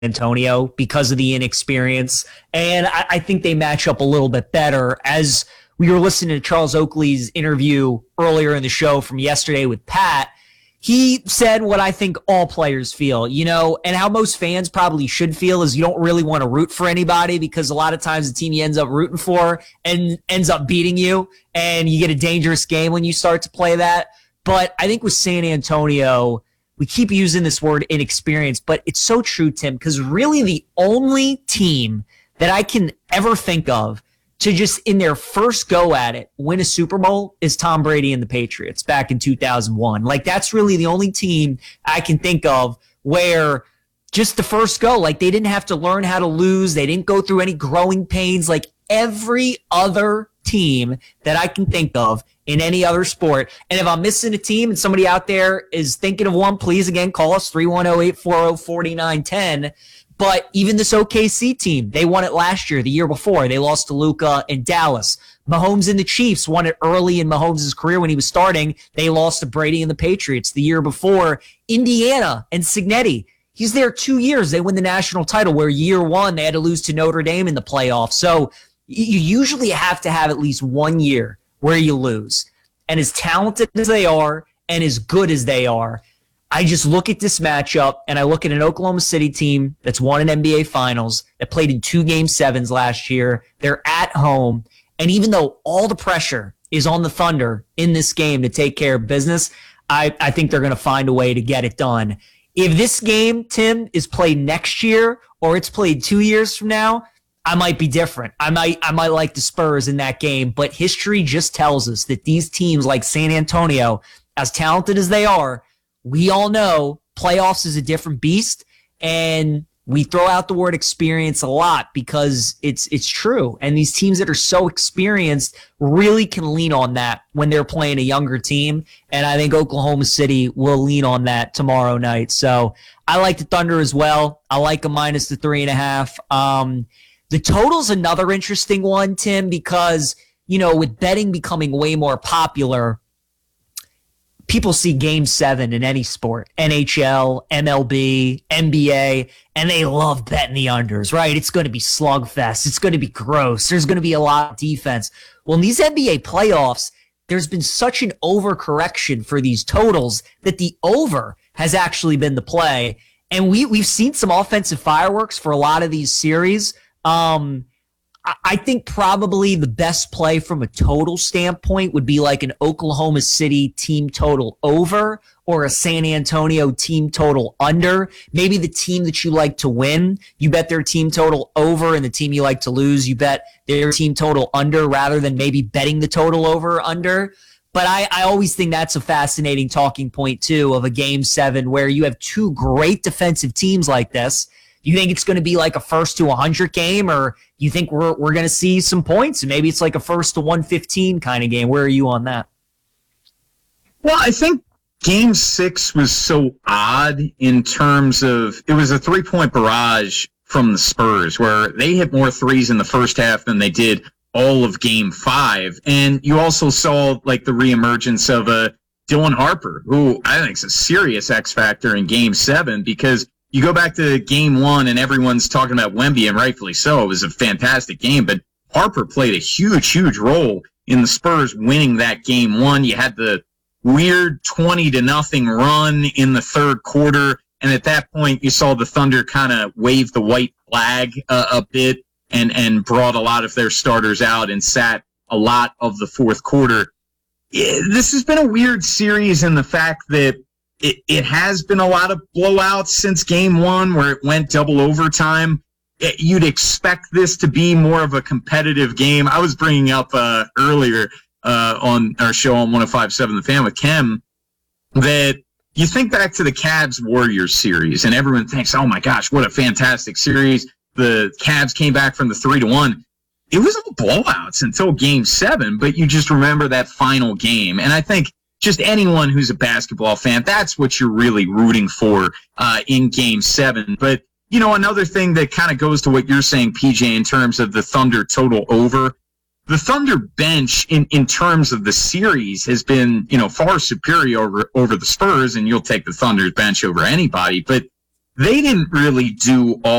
Antonio because of the inexperience. And I think they match up a little bit better. As we were listening to Charles Oakley's interview earlier in the show from yesterday with Pat, he said what I think all players feel, and how most fans probably should feel is you don't really want to root for anybody because a lot of times the team you ends up rooting for and ends up beating you, and you get a dangerous game when you start to play that. But I think with San Antonio, we keep using this word inexperienced, but it's so true, Tim, because really the only team that I can ever think of to just in their first go at it win a Super Bowl is Tom Brady and the Patriots back in 2001. Like, that's really the only team I can think of where just the first go, like, they didn't have to learn how to lose. They didn't go through any growing pains. Like every other team that I can think of in any other sport. And if I'm missing a team and somebody out there is thinking of one, please, again, call us 310-840-4910. But even this OKC team, they won it last year, the year before. They lost to Luka in Dallas. Mahomes and the Chiefs won it early in Mahomes' career when he was starting. They lost to Brady and the Patriots the year before. Indiana and Signetti, he's there 2 years. They win the national title, where year one they had to lose to Notre Dame in the playoffs. So you usually have to have at least 1 year where you lose. And as talented as they are and as good as they are, I just look at this matchup and I look at an Oklahoma City team that's won an NBA Finals, that played in 2 Game 7s last year. They're at home. And even though all the pressure is on the Thunder in this game to take care of business, I think they're going to find a way to get it done. If this game, Tim, is played next year or it's played 2 years from now, I might be different. I might like the Spurs in that game. But history just tells us that these teams like San Antonio, as talented as they are, we all know playoffs is a different beast, and we throw out the word experience a lot because it's true. And these teams that are so experienced really can lean on that when they're playing a younger team. And I think Oklahoma City will lean on that tomorrow night. So I like the Thunder as well. I like a minus the 3.5. The total's another interesting one, Tim, because, with betting becoming way more popular, people see Game 7 in any sport, NHL, MLB, NBA, and they love betting the unders, right? It's going to be slugfest. It's going to be gross. There's going to be a lot of defense. Well, in these NBA playoffs, there's been such an overcorrection for these totals that the over has actually been the play. And we've seen some offensive fireworks for a lot of these series. I think probably the best play from a total standpoint would be like an Oklahoma City team total over or a San Antonio team total under. Maybe the team that you like to win, you bet their team total over, and the team you like to lose, you bet their team total under rather than maybe betting the total over or under. But I always think that's a fascinating talking point, too, of a Game 7 where you have two great defensive teams like this. You think it's going to be like a first to 100 game, or you think we're going to see some points and maybe it's like a first to 115 kind of game? Where are you on that? Well, I think Game 6 was so odd in terms of it was a 3-point barrage from the Spurs where they hit more threes in the first half than they did all of Game 5. And you also saw like the reemergence of Dylan Harper, who I think is a serious X factor in Game 7, because you go back to Game 1 and everyone's talking about Wemby, and rightfully so. It was a fantastic game, but Harper played a huge, huge role in the Spurs winning that Game 1. You had the weird 20-0 run in the third quarter, and at that point you saw the Thunder kind of wave the white flag a bit and brought a lot of their starters out and sat a lot of the fourth quarter. This has been a weird series in the fact that it has been a lot of blowouts since Game 1 where it went double overtime. You'd expect this to be more of a competitive game. I was bringing up earlier on our show on 105.7 The Fan with Kem that you think back to the Cavs-Warriors series, and everyone thinks, oh my gosh, what a fantastic series. The Cavs came back from the 3-1. It was all blowouts until Game 7, but you just remember that final game. And I think just anyone who's a basketball fan, that's what you're really rooting for in Game 7. But, another thing that kind of goes to what you're saying, PJ, in terms of the Thunder total over, the Thunder bench in terms of the series has been, far superior over the Spurs, and you'll take the Thunder's bench over anybody. But they didn't really do all